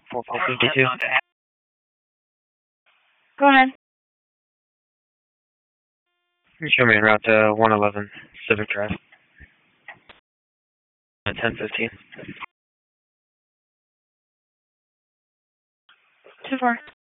452. Go ahead. Show me en route to 111 Civic Drive. 1015. 2-4.